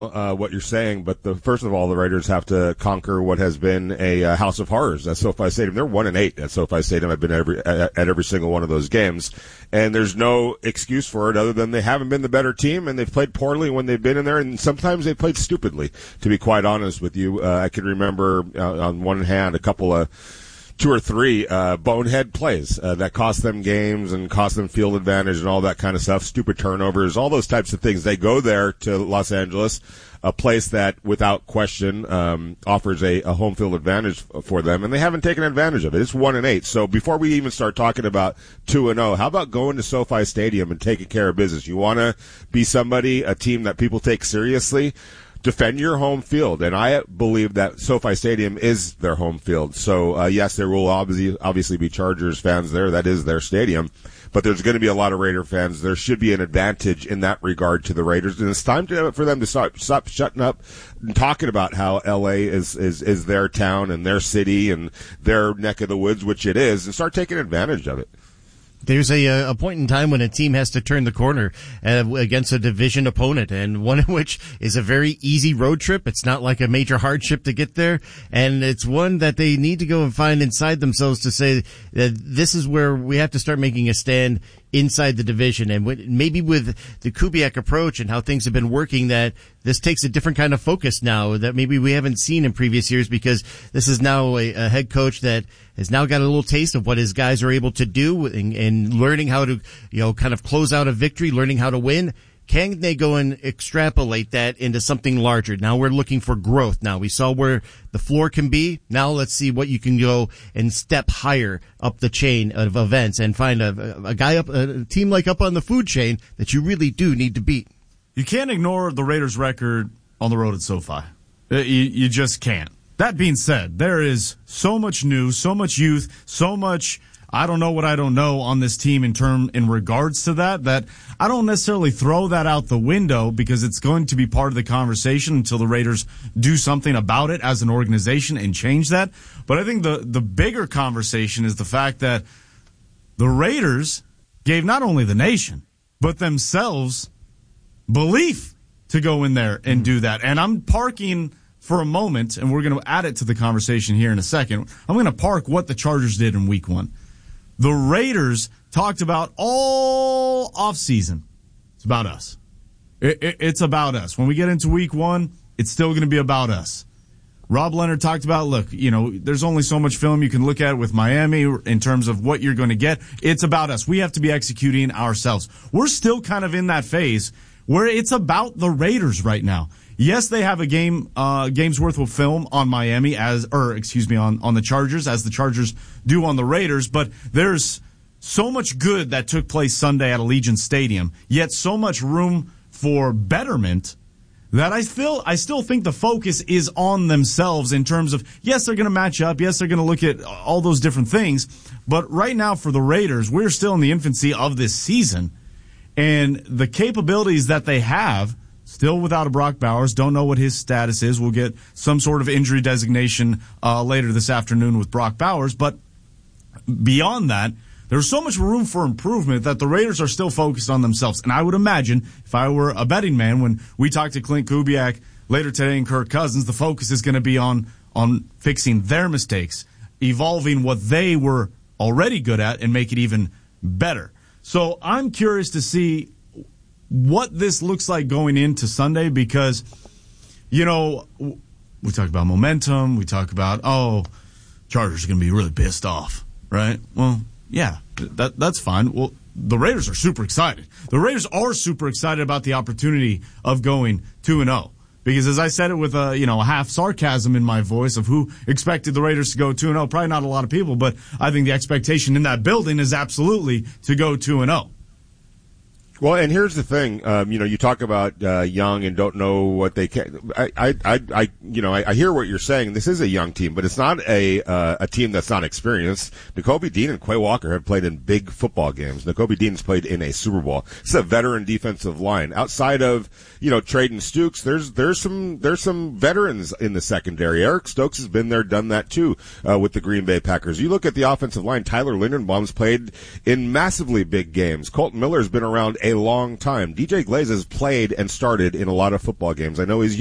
what you're saying, but first of all, the Raiders have to conquer what has been a house of horrors at SoFi Stadium. They're 1-8 at SoFi Stadium. I've been at every single one of those games, and there's no excuse for it other than they haven't been the better team, and they've played poorly when they've been in there, and sometimes they played stupidly. To be quite honest with you, I can remember on one hand a couple of 2 or 3 bonehead plays that cost them games and cost them field advantage and all that kind of stuff, stupid turnovers, all those types of things. They go there to Los Angeles, a place that without question offers a home field advantage for them, and they haven't taken advantage of it. It's 1-8. So before we even start talking about 2-0, how about going to SoFi Stadium and taking care of business? You want to be a team that people take seriously? Defend your home field, and I believe that SoFi Stadium is their home field. So, yes, there will obviously be Chargers fans there. That is their stadium. But there's going to be a lot of Raider fans. There should be an advantage in that regard to the Raiders. And it's time for them to stop shutting up and talking about how L.A. is their town and their city and their neck of the woods, which it is, and start taking advantage of it. There's a point in time when a team has to turn the corner against a division opponent, and one of which is a very easy road trip. It's not like a major hardship to get there, and it's one that they need to go and find inside themselves to say that this is where we have to start making a stand inside the division. And maybe with the Kubiak approach and how things have been working, that this takes a different kind of focus now that maybe we haven't seen in previous years, because this is now a head coach that has now got a little taste of what his guys are able to do and learning how to, kind of close out a victory, learning how to win. Can they go and extrapolate that into something larger? Now we're looking for growth. Now we saw where the floor can be. Now let's see what you can go and step higher up the chain of events and find a team like up on the food chain that you really do need to beat. You can't ignore the Raiders' record on the road at SoFi. You just can't. That being said, there is so much new, so much youth, so much I don't know what I don't know on this team in regards to that I don't necessarily throw that out the window, because it's going to be part of the conversation until the Raiders do something about it as an organization and change that. But I think the bigger conversation is the fact that the Raiders gave not only the nation, but themselves belief to go in there and do that. And I'm parking for a moment, and we're going to add it to the conversation here in a second. I'm going to park what the Chargers did in week 1. The Raiders talked about all offseason. It's about us. It's about us. When we get into week 1, it's still going to be about us. Rob Leonard talked about, look, there's only so much film you can look at with Miami in terms of what you're going to get. It's about us. We have to be executing ourselves. We're still kind of in that phase where it's about the Raiders right now. Yes, they have a game's worth of film on Miami on the Chargers, as the Chargers do on the Raiders, but there's so much good that took place Sunday at Allegiant Stadium, yet so much room for betterment that I still think the focus is on themselves in terms of, yes, they're going to match up, yes, they're going to look at all those different things, but right now for the Raiders, we're still in the infancy of this season, and the capabilities that they have. Still without a Brock Bowers. Don't know what his status is. We'll get some sort of injury designation later this afternoon with Brock Bowers. But beyond that, there's so much room for improvement that the Raiders are still focused on themselves. And I would imagine, if I were a betting man, when we talk to Clint Kubiak later today and Kirk Cousins, the focus is going to be on fixing their mistakes, evolving what they were already good at, and make it even better. So I'm curious to see what this looks like going into Sunday, because, we talk about momentum. We talk about, Chargers are going to be really pissed off, right? Well, yeah, that's fine. Well, the Raiders are super excited. The Raiders are super excited about the opportunity of going 2-0. Because as I said it with a half sarcasm in my voice of who expected the Raiders to go 2-0, probably not a lot of people, but I think the expectation in that building is absolutely to go 2-0. Well, and here's the thing. You talk about young and don't know what they can. I hear what you're saying. This is a young team, but it's not a team that's not experienced. Nakobe Dean and Quay Walker have played in big football games. Nakobe Dean's played in a Super Bowl. It's a veteran defensive line. Outside of Traden Stukes, there's some veterans in the secondary. Eric Stokes has been there, done that too with the Green Bay Packers. You look at the offensive line. Tyler Linderbaum's played in massively big games. Colton Miller's been around a a long time. DJ Glaze has played and started in a lot of football games. I know he's